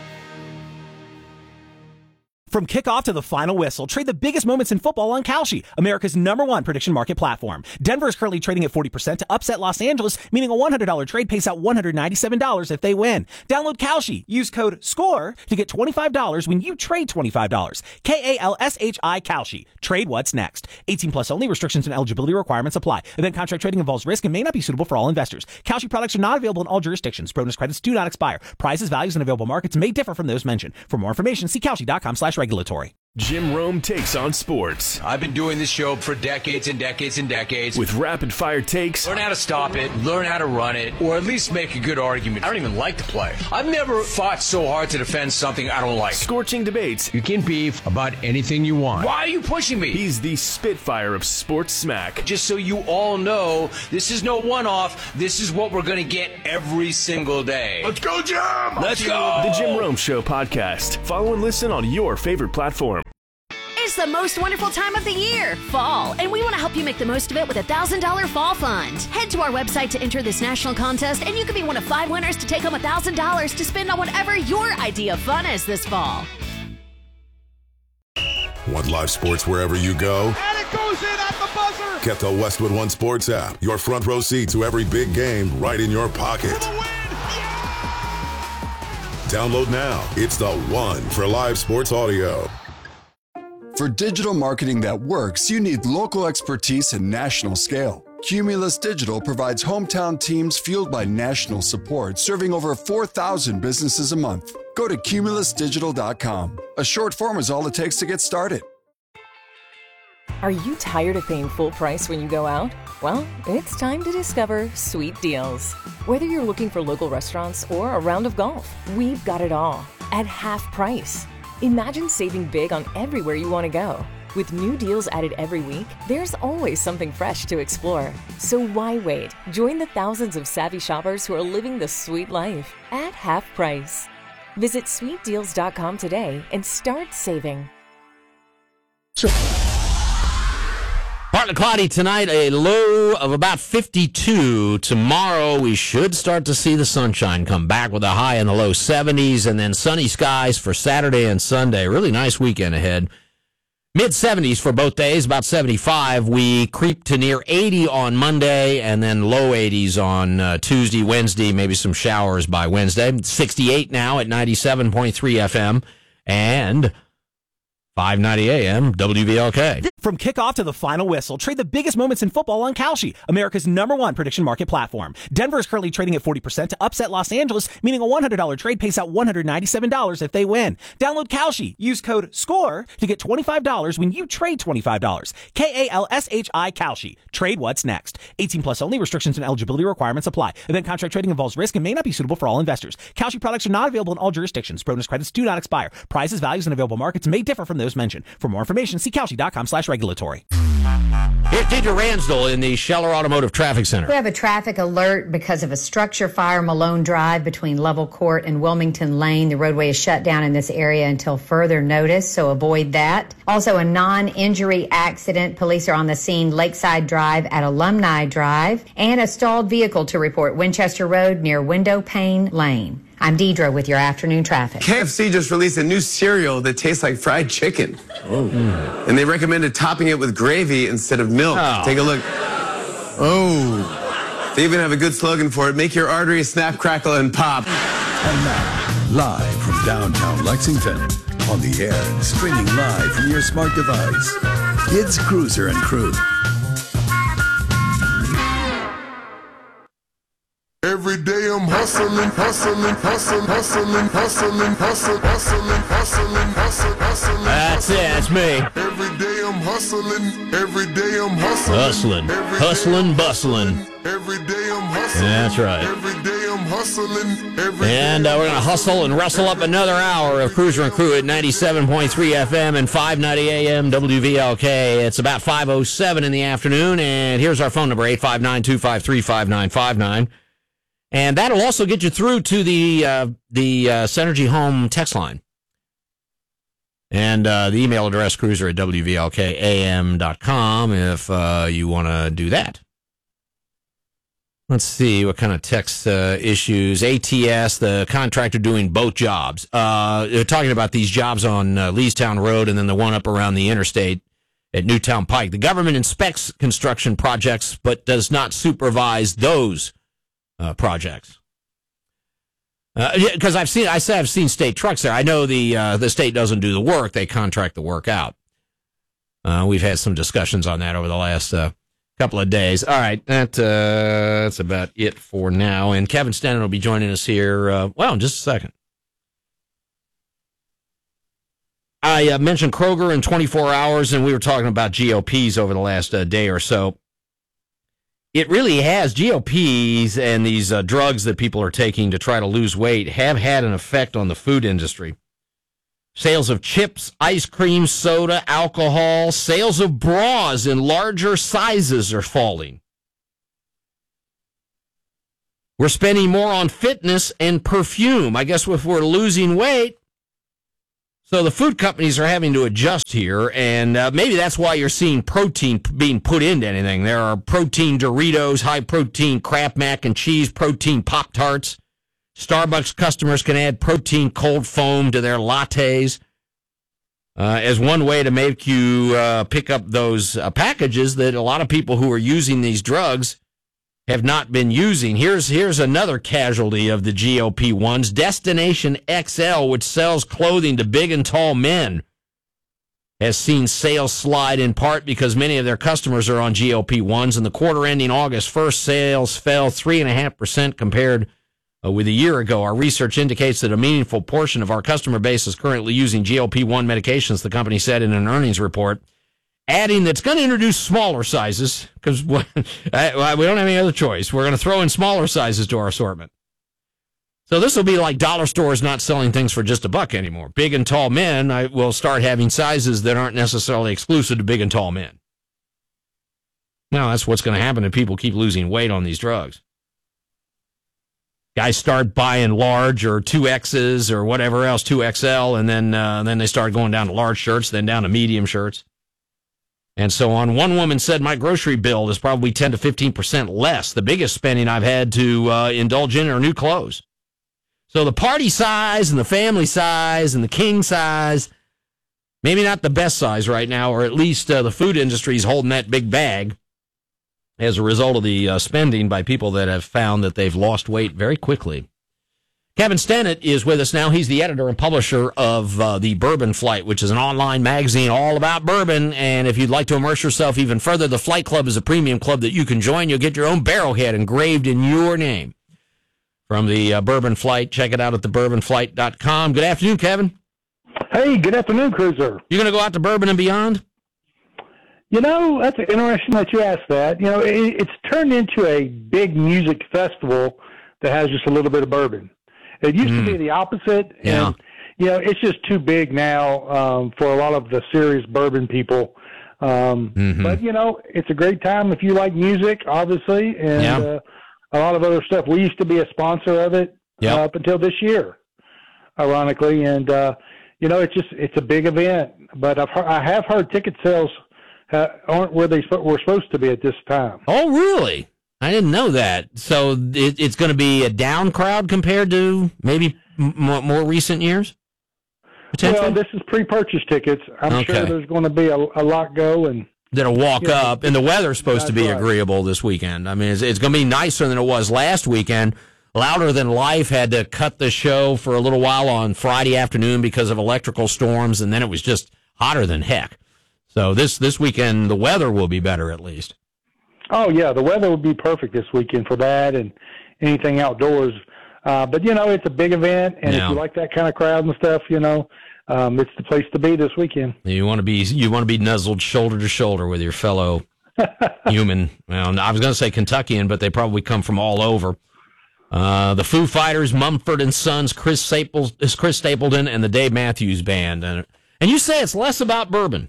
From kickoff to the final whistle, trade the biggest moments in football on Kalshi, America's #1 prediction market platform. Denver is currently trading at 40% to upset Los Angeles, meaning a $100 trade pays out $197 if they win. Download Kalshi. Use code SCORE to get $25 when you trade $25. KALSHI Kalshi. Trade what's next. 18 plus only. Restrictions and eligibility requirements apply. Event contract trading involves risk and may not be suitable for all investors. Kalshi products are not available in all jurisdictions. Bonus credits do not expire. Prices, values, and available markets may differ from those mentioned. For more information, see Kalshi.com/regulatory. Jim Rome takes on sports. I've been doing this show for decades and decades and decades. With rapid-fire takes. Learn how to stop it, learn how to run it, or at least make a good argument. I don't even like to play. I've never fought so hard to defend something I don't like. Scorching debates. You can beef about anything you want. Why are you pushing me? He's the Spitfire of sports smack. Just so you all know, this is no one-off. This is what we're going to get every single day. Let's go, Jim! Let's go! The Jim Rome Show podcast. Follow and listen on your favorite platform. It's the most wonderful time of the year, fall, and we want to help you make the most of it with a $1,000 fall fund. Head to our website to enter this national contest, and you could be one of 5 winners to take home $1,000 to spend on whatever your idea of fun is this fall. Want live sports wherever you go? And it goes in at the buzzer! Get the Westwood One Sports app. Your front row seat to every big game right in your pocket. Download now. It's the one for live sports audio. For digital marketing that works, you need local expertise and national scale. Cumulus Digital provides hometown teams fueled by national support, serving over 4,000 businesses a month. Go to cumulusdigital.com. A short form is all it takes to get started. Are you tired of paying full price when you go out? Well, it's time to discover Sweet Deals. Whether you're looking for local restaurants or a round of golf, we've got it all at half price. Imagine saving big on everywhere you want to go. With new deals added every week, there's always something fresh to explore. So why wait? Join the thousands of savvy shoppers who are living the sweet life at half price. Visit sweetdeals.com today and start saving. Partly cloudy tonight, a low of about 52. Tomorrow, we should start to see the sunshine come back with a high in the low 70s, and then sunny skies for Saturday and Sunday. Really nice weekend ahead. Mid-70s for both days, about 75. We creep to near 80 on Monday, and then low 80s on Tuesday, Wednesday, maybe some showers by Wednesday. 68 now at 97.3 FM, and 590 AM, WVLK. From kickoff to the final whistle, trade the biggest moments in football on Kalshi, America's #1 prediction market platform. Denver is currently trading at 40% to upset Los Angeles, meaning a $100 trade pays out $197 if they win. Download Kalshi. Use code SCORE to get $25 when you trade $25. KALSHI Kalshi. Trade what's next. 18 plus only. Restrictions and eligibility requirements apply. Event contract trading involves risk and may not be suitable for all investors. Kalshi products are not available in all jurisdictions. Bonus credits do not expire. Prices, values, and available markets may differ from those mentioned. For more information, see Kalshi.com/regulatory. Here's Deidre Ransdell in the Scheller Automotive Traffic Center. We have a traffic alert because of a structure fire Malone Drive between Level Court and Wilmington Lane. The roadway is shut down in this area until further notice, so avoid that. Also, a non-injury accident. Police are on the scene, Lakeside Drive at Alumni Drive, and a stalled vehicle to report Winchester Road near Window Pane Lane. I'm Deidre with your afternoon traffic. KFC just released a new cereal that tastes like fried chicken. And they recommended topping it with gravy instead of milk. Oh. Take a look. Oh. They even have a good slogan for it. Make your arteries snap, crackle, and pop. And now, live from downtown Lexington, on the air and streaming live from your smart device, it's Cruiser and Crew. Every day I'm hustling, hustling, hustling, hustling, hustling, hustling, hustling, hustling, hustling, hustling. That's it, that's me. Every day I'm hustling, every day I'm hustling. Hustling, bustling. Every day I'm hustling. That's right. Every day I'm hustling. And we're going to hustle and rustle up another hour of Cruiser and Crew at 97.3 FM and 590 AM WVLK. It's about 5:07 in the afternoon, and here's our phone number, 859-253-5959. And that'll also get you through to the Synergy Home text line. And the email address, cruiser@wvlkam.com, if you want to do that. Let's see what kind of text issues. ATS, the contractor doing both jobs. They're talking about these jobs on Leestown Road and then the one up around the interstate at Newtown Pike. The government inspects construction projects but does not supervise those projects. Because I've seen state trucks there. I know the state doesn't do the work; they contract the work out. We've had some discussions on that over the last couple of days. All right, that's about it for now. And Kevin Stennon will be joining us here. In just a second. I mentioned Kroger in 24 hours, and we were talking about GOPs over the last day or so. It really has. GOPs and these drugs that people are taking to try to lose weight have had an effect on the food industry. Sales of chips, ice cream, soda, alcohol, sales of bras in larger sizes are falling. We're spending more on fitness and perfume. I guess if we're losing weight, so the food companies are having to adjust here, and maybe that's why you're seeing protein being put into anything. There are protein Doritos, high-protein Kraft mac and cheese, protein Pop-Tarts. Starbucks customers can add protein cold foam to their lattes as one way to make you pick up those packages that a lot of people who are using these drugs have not been using. Here's another casualty of the GLP-1s. Destination XL, which sells clothing to big and tall men, has seen sales slide in part because many of their customers are on GLP-1s. In the quarter ending August 1st, sales fell 3.5% compared with a year ago. Our research indicates that a meaningful portion of our customer base is currently using GLP-1 medications, the company said in an earnings report, adding that's going to introduce smaller sizes because we don't have any other choice. We're going to throw in smaller sizes to our assortment. So this will be like dollar stores not selling things for just $1 anymore. Big and tall men will start having sizes that aren't necessarily exclusive to big and tall men. Now, that's what's going to happen if people keep losing weight on these drugs. Guys start buying large or 2Xs or whatever else, 2XL, and then they start going down to large shirts, then down to medium shirts, and so on. One woman said, my grocery bill is probably 10 to 15% less. The biggest spending I've had to indulge in are new clothes. So the party size and the family size and the king size, maybe not the best size right now, or at least the food industry is holding that big bag as a result of the spending by people that have found that they've lost weight very quickly. Kevin Stennett is with us now. He's the editor and publisher of the Bourbon Flight, which is an online magazine all about bourbon. And if you'd like to immerse yourself even further, the Flight Club is a premium club that you can join. You'll get your own barrelhead engraved in your name from the Bourbon Flight. Check it out at thebourbonflight.com. Good afternoon, Kevin. Hey, good afternoon, Cruiser. You going to go out to Bourbon and Beyond? You know, that's interesting that you asked that. You know, it's turned into a big music festival that has just a little bit of bourbon. It used to be the opposite, and, you know, it's just too big now for a lot of the serious bourbon people. But, you know, it's a great time if you like music, obviously, and a lot of other stuff. We used to be a sponsor of it up until this year, ironically, and, you know, it's a big event. But I have heard ticket sales aren't where they were supposed to be at this time. Oh, really? I didn't know that. So it's going to be a down crowd compared to maybe more recent years? Well, this is pre-purchase tickets. I'm sure there's going to be a lot go. And that'll walk up. And the weather's supposed to be agreeable this weekend. I mean, it's going to be nicer than it was last weekend. Louder Than Life had to cut the show for a little while on Friday afternoon because of electrical storms, and then it was just hotter than heck. So this weekend, the weather will be better at least. Oh, yeah, the weather would be perfect this weekend for that and anything outdoors. But, you know, it's a big event, and if you like that kind of crowd and stuff, you know, it's the place to be this weekend. You want to be nuzzled shoulder to shoulder with your fellow human. Well, I was going to say Kentuckian, but they probably come from all over. The Foo Fighters, Mumford & Sons, Chris Stapleton, and the Dave Matthews Band. And you say it's less about bourbon.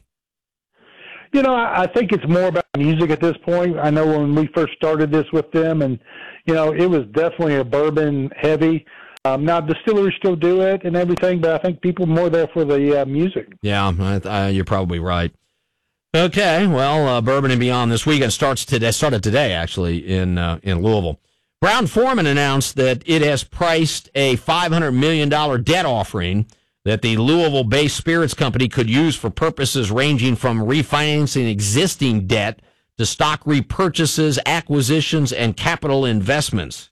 You know, I think it's more about music at this point. I know when we first started this with them, and, you know, it was definitely a bourbon heavy. Now, distilleries still do it and everything, but I think people are more there for the music. Yeah, you're probably right. Okay, well, Bourbon and Beyond this weekend started today, actually, in Louisville. Brown-Forman announced that it has priced a $500 million debt offering that the Louisville-based spirits company could use for purposes ranging from refinancing existing debt to stock repurchases, acquisitions, and capital investments.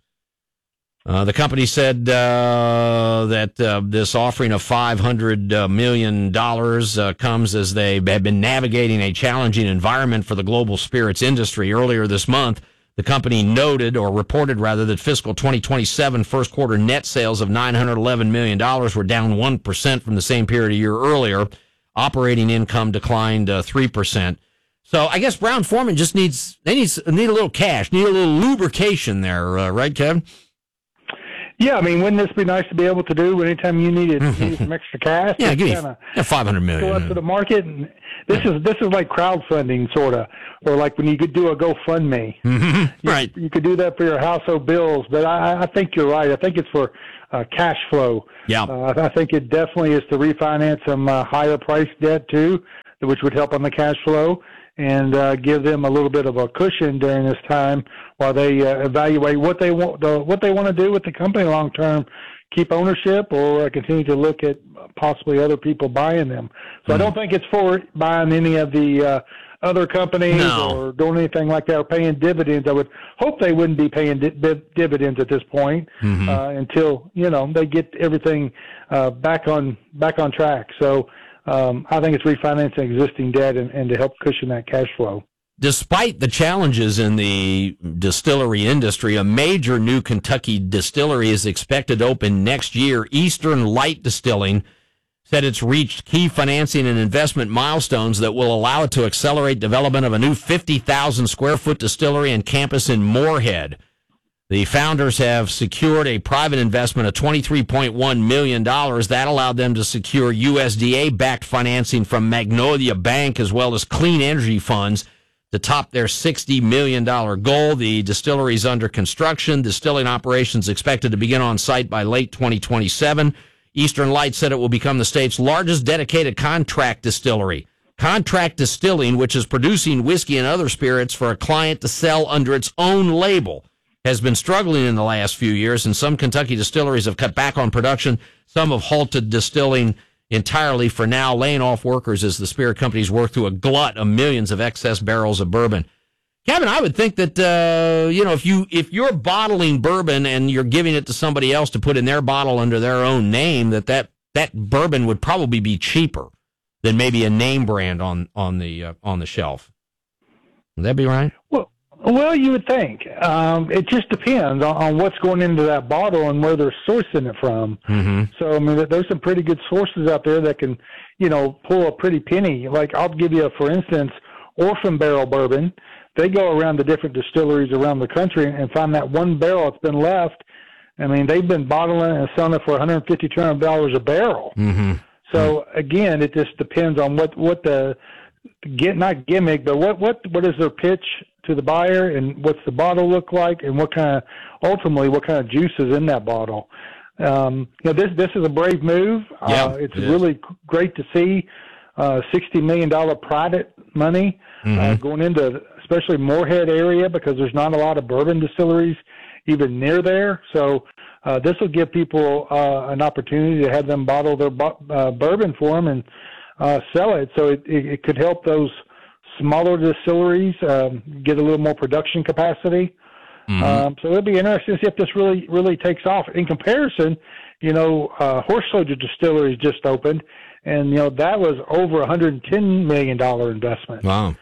The company said that this offering of $500 million comes as they have been navigating a challenging environment for the global spirits industry. Earlier this month, the company reported that fiscal 2027 first quarter net sales of $911 million were down 1% from the same period a year earlier. Operating income declined 3%. So I guess Brown-Forman just need a little cash, need a little lubrication there, right, Kevin? Yeah, I mean, wouldn't this be nice to be able to do anytime you needed some extra cash? Yeah, give me $500 million. Go out to the market. And this is like crowdfunding, sort of, or like when you could do a GoFundMe. Mm-hmm. Right. You could do that for your household bills, but I think you're right. I think it's for cash flow. Yeah. I think it definitely is to refinance some higher price debt too, which would help on the cash flow and give them a little bit of a cushion during this time while they evaluate what they want to do with the company long term, keep ownership or continue to look at possibly other people buying them. So I don't think it's for buying any of the other companies or doing anything like that or paying dividends. I would hope they wouldn't be paying dividends at this point until they get everything back on track. So I think it's refinancing existing debt and to help cushion that cash flow. Despite the challenges in the distillery industry, a major new Kentucky distillery is expected to open next year. Eastern Light Distilling said it's reached key financing and investment milestones that will allow it to accelerate development of a new 50,000 square foot distillery and campus in Moorhead. The founders have secured a private investment of $23.1 million. That allowed them to secure USDA-backed financing from Magnolia Bank as well as clean energy funds to top their $60 million goal. The distillery is under construction. Distilling operations expected to begin on site by late 2027. Eastern Light said it will become the state's largest dedicated contract distillery. Contract distilling, which is producing whiskey and other spirits for a client to sell under its own label, has been struggling in the last few years, and some Kentucky distilleries have cut back on production. Some have halted distilling entirely for now, laying off workers as the spirit companies work through a glut of millions of excess barrels of bourbon. Kevin, I would think that if you're bottling bourbon and you're giving it to somebody else to put in their bottle under their own name, that bourbon would probably be cheaper than maybe a name brand on the shelf. Would that be right? Well, you would think. It just depends on what's going into that bottle and where they're sourcing it from. Mm-hmm. So, I mean, there's some pretty good sources out there that can, pull a pretty penny. Like, I'll give you, for instance, Orphan Barrel Bourbon. They go around the different distilleries around the country and find that one barrel that's been left. I mean, they've been bottling and selling it for $150, $200 a barrel. Mm-hmm. So, again, it just depends on what the not gimmick, but what is their pitch to the buyer, and what's the bottle look like, and what kind of juice is in that bottle. This is a brave move. It's really great to see $60 million private money going into especially Moorhead area, because there's not a lot of bourbon distilleries even near there. So this will give people an opportunity to have them bottle their bourbon for them and sell it. So it could help those smaller distilleries get a little more production capacity. So it'll be interesting to see if this really takes off. In comparison, Horse Soldier Distillery just opened, and that was over $110 million investment. Wow.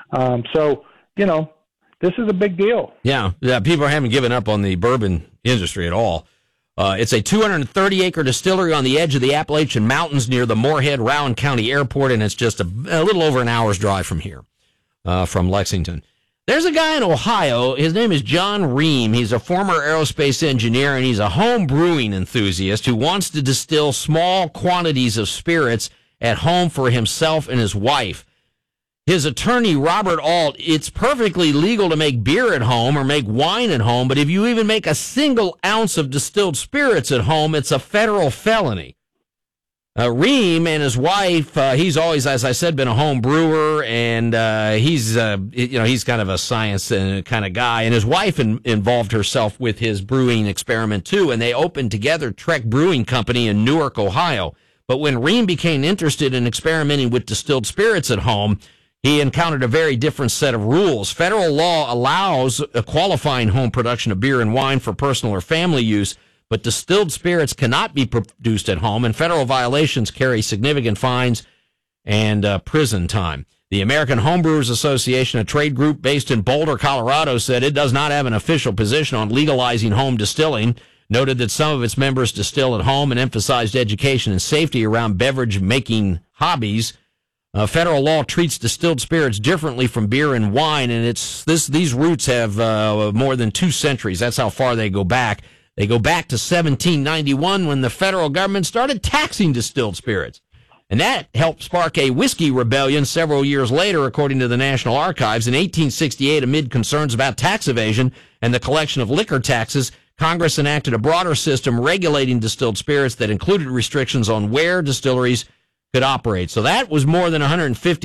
So this is a big deal. Yeah. People haven't given up on the bourbon industry at all. It's a 230-acre distillery on the edge of the Appalachian Mountains near the Moorhead-Rowan County Airport, and it's just a little over an hour's drive from here, from Lexington. There's a guy in Ohio. His name is John Ream. He's a former aerospace engineer, and he's a home brewing enthusiast who wants to distill small quantities of spirits at home for himself and his wife. His attorney, Robert Alt, it's perfectly legal to make beer at home or make wine at home, but if you even make a single ounce of distilled spirits at home, it's a federal felony. Ream and his wife, he's always, as I said, been a home brewer, and he's kind of a science kind of guy. And his wife involved herself with his brewing experiment too, and they opened together Trek Brewing Company in Newark, Ohio. But when Ream became interested in experimenting with distilled spirits at home, he encountered a very different set of rules. Federal law allows a qualifying home production of beer and wine for personal or family use, but distilled spirits cannot be produced at home, and federal violations carry significant fines and prison time. The American Homebrewers Association, a trade group based in Boulder, Colorado, said it does not have an official position on legalizing home distilling, noted that some of its members distill at home, and emphasized education and safety around beverage-making hobbies. Federal law treats distilled spirits differently from beer and wine, and these roots have more than 2 centuries. That's how far they go back. They go back to 1791 when the federal government started taxing distilled spirits. And that helped spark a whiskey rebellion several years later, according to the National Archives. In 1868, amid concerns about tax evasion and the collection of liquor taxes, Congress enacted a broader system regulating distilled spirits that included restrictions on where distilleries could operate. So that was more than 150